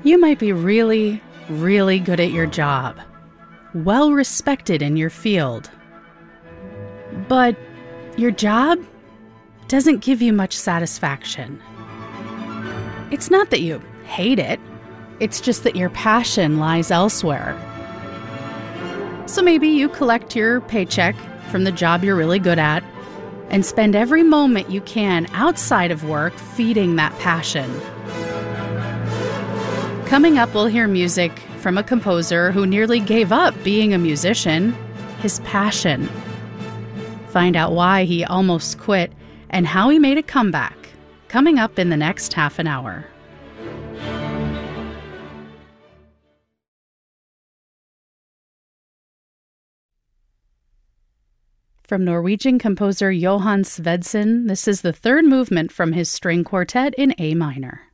You might be really, really good at your job, well respected in your field. But your job doesn't give you much satisfaction. It's not that you hate it, it's just that your passion lies elsewhere. So maybe you collect your paycheck from the job you're really good at and spend every moment you can outside of work feeding that passion. Coming up, we'll hear music from a composer who nearly gave up being a musician, his passion. Find out why he almost quit and how he made a comeback, coming up in the next half an hour. From Norwegian composer Johan Svendsen, this is the third movement from his string quartet in A minor.